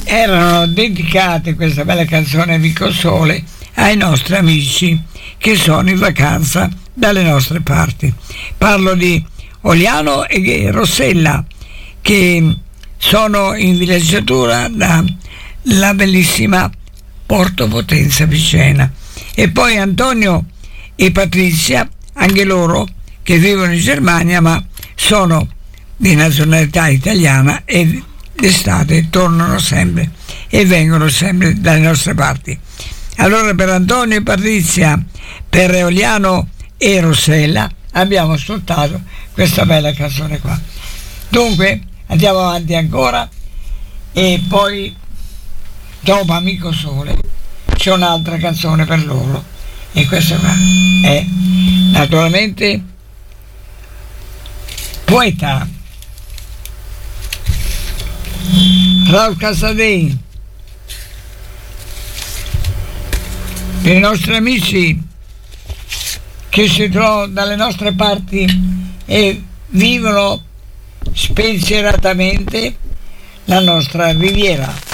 erano dedicate, questa bella canzone Vico Sole, ai nostri amici che sono in vacanza dalle nostre parti. Parlo di Oliano e Rossella, che sono in villeggiatura dalla bellissima Porto Potenza Picena, e poi Antonio e Patrizia, anche loro che vivono in Germania ma sono di nazionalità italiana e d'estate tornano sempre e vengono sempre dalle nostre parti. Allora, per Antonio e Patrizia, per Oliano e Rossella, abbiamo ascoltato questa bella canzone qua. Dunque andiamo avanti ancora, e poi dopo Amico Sole c'è un'altra canzone per loro, e questa qua è naturalmente Poeta, Raul Casadei, per i nostri amici che si trovano dalle nostre parti e vivono spensieratamente la nostra riviera.